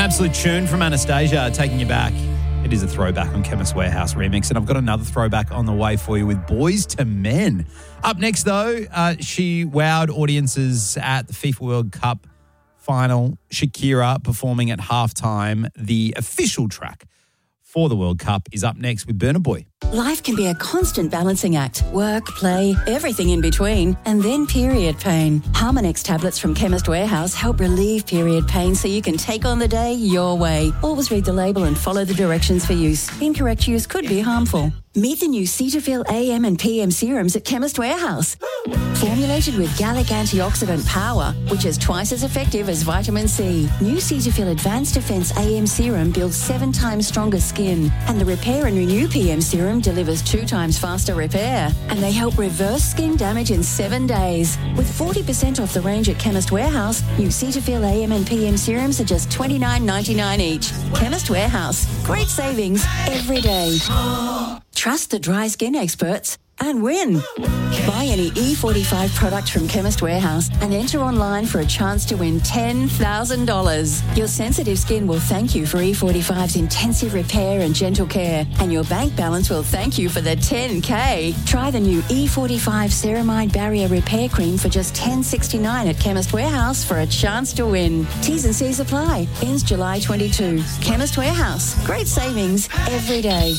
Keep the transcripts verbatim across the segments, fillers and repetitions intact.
absolute tune from Anastasia, taking you back. It is a throwback on Chemist Warehouse remix, and I've got another throwback on the way for you with Boys to Men. Up next, though, uh, she wowed audiences at the FIFA World Cup final. Shakira performing at halftime. The official track for the World Cup is up next with Burna Boy. Life can be a constant balancing act. Work, play, everything in between, and then period pain. Harmonex tablets from Chemist Warehouse help relieve period pain so you can take on the day your way. Always read the label and follow the directions for use. Incorrect use could be harmful. Meet the new Cetaphil A M and P M serums at Chemist Warehouse. Formulated with Gallic antioxidant power, which is twice as effective as vitamin C. New Cetaphil Advanced Defense A M serum builds seven times stronger skin, and the Repair and Renew P M serum delivers two times faster repair, and they help reverse skin damage in seven days. With forty percent off the range at Chemist Warehouse, new Cetaphil A M and P M serums are just twenty-nine ninety-nine each. Chemist Warehouse. Great savings every day. Trust the dry skin experts and win. Buy any E forty-five product from Chemist Warehouse and enter online for a chance to win ten thousand dollars. Your sensitive skin will thank you for E forty-five's intensive repair and gentle care, and your bank balance will thank you for the ten K. Try the new E forty-five Ceramide Barrier Repair Cream for just ten sixty-nine at Chemist Warehouse for a chance to win. T's and C's apply. Ends July twenty-second. Chemist Warehouse. Great savings every day.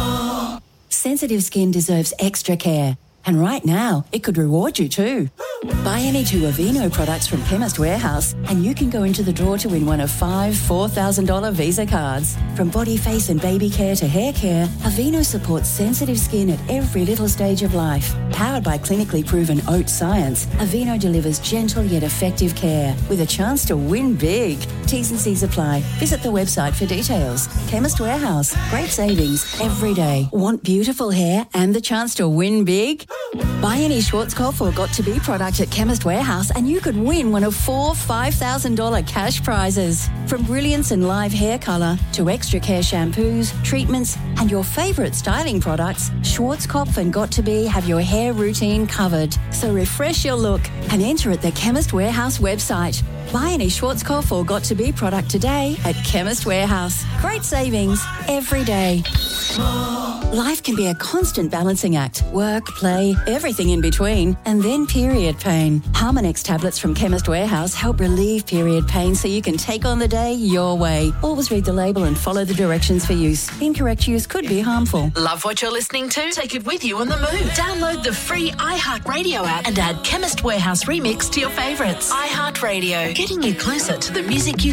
Sensitive skin deserves extra care. And right now, it could reward you too. Buy any two Aveeno products from Chemist Warehouse and you can go into the draw to win one of five four thousand dollars Visa cards. From body, face and baby care to hair care, Aveeno supports sensitive skin at every little stage of life. Powered by clinically proven oat science, Aveeno delivers gentle yet effective care with a chance to win big. T's and C's apply. Visit the website for details. Chemist Warehouse. Great savings every day. Want beautiful hair and the chance to win big? Buy any Schwarzkopf or Got to Be product at Chemist Warehouse and you could win one of four five thousand dollars cash prizes. From Brilliance and Live Hair Colour to Extra Care shampoos, treatments and your favourite styling products, Schwarzkopf and Got to Be have your hair routine covered. So refresh your look and enter at the Chemist Warehouse website. Buy any Schwarzkopf or Got to Be product today at Chemist Warehouse. Great savings every day. Life can be a constant balancing act. Work, play, everything in between, and then period pain. Harmonex tablets from Chemist Warehouse help relieve period pain so you can take on the day your way. Always read the label and follow the directions for use. Incorrect use could be harmful. Love what you're listening to? Take it with you on the move. Download the free iHeartRadio app and add Chemist Warehouse Remix to your favourites. iHeartRadio, getting you closer to the music you